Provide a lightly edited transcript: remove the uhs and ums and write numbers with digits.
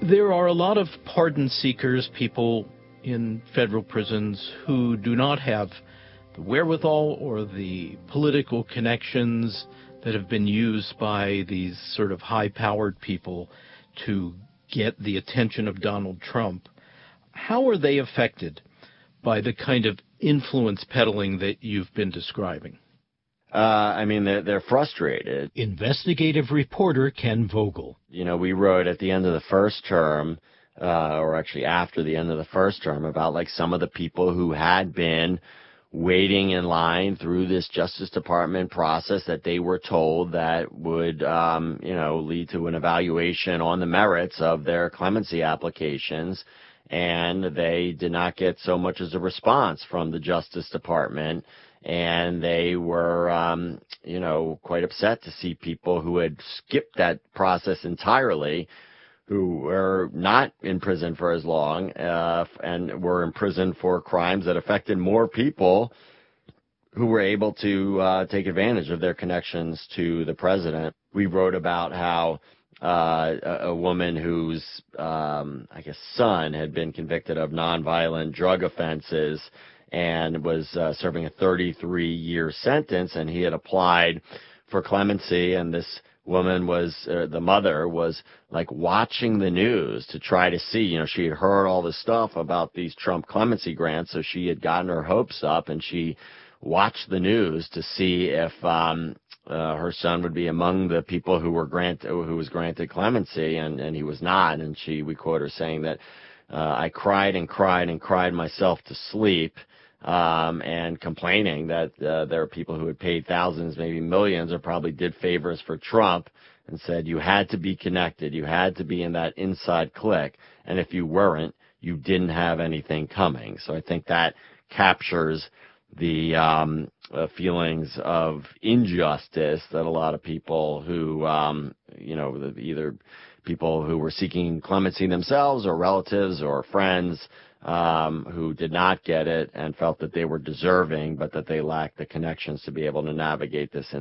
There are a lot of pardon seekers, people in federal prisons who do not have the wherewithal or the political connections that have been used by these sort of high-powered people to get the attention of Donald Trump. How are they affected by the kind of influence peddling that you've been describing? They're frustrated. Investigative reporter Ken Vogel. We wrote at the end of the first term, or actually after the end of the first term, about like some of the people who had been waiting in line through this Justice Department process that they were told that would, lead to an evaluation on the merits of their clemency applications. And they did not get so much as a response from the Justice Department. And they were, quite upset to see people who had skipped that process entirely, who were not in prison for as long, and were in prison for crimes that affected more people, who were able to take advantage of their connections to the president. We wrote about how a woman whose, son had been convicted of nonviolent drug offenses and was serving a 33-year sentence, and he had applied for clemency, and this woman the mother was like watching the news to try to see, she had heard all this stuff about these Trump clemency grants, so she had gotten her hopes up, and she watched the news to see if her son would be among the people who was granted clemency, and he was not. And we quote her saying that I cried and cried and cried myself to sleep, and complaining that there are people who had paid thousands, maybe millions, or probably did favors for Trump, and said you had to be connected, you had to be in that inside clique, and if you weren't, you didn't have anything coming. So I think that captures the feelings of injustice that a lot of people who, either people who were seeking clemency themselves or relatives or friends who did not get it and felt that they were deserving, but that they lacked the connections to be able to navigate this